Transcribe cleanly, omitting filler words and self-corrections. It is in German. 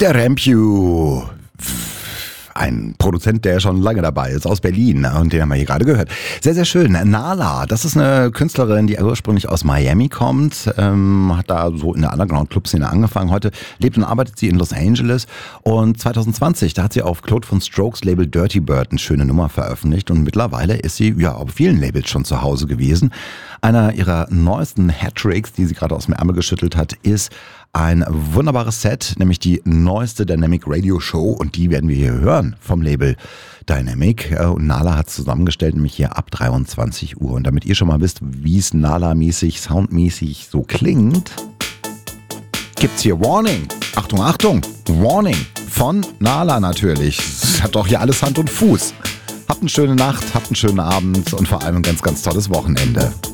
Der Rampew. Ein Produzent, der schon lange dabei ist, aus Berlin. Und den haben wir hier gerade gehört. Sehr, sehr schön. Nala, das ist eine Künstlerin, die ursprünglich aus Miami kommt. Hat da so in der Underground-Club-Szene angefangen. Heute lebt und arbeitet sie in Los Angeles. Und 2020, da hat sie auf Claude von Strokes Label Dirty Bird eine schöne Nummer veröffentlicht. Und mittlerweile ist sie ja auf vielen Labels schon zu Hause gewesen. Einer ihrer neuesten Hattricks, die sie gerade aus dem Ärmel geschüttelt hat, ist ein wunderbares Set, nämlich die neueste Dynamic Radio Show, und die werden wir hier hören vom Label Dynamic. Und Nala hat es zusammengestellt, nämlich hier ab 23 Uhr. Und damit ihr schon mal wisst, wie es Nala-mäßig, soundmäßig so klingt, gibt's hier Warning. Achtung, Achtung, Warning von Nala natürlich. Das hat doch hier alles Hand und Fuß. Habt eine schöne Nacht, habt einen schönen Abend und vor allem ein ganz, ganz tolles Wochenende.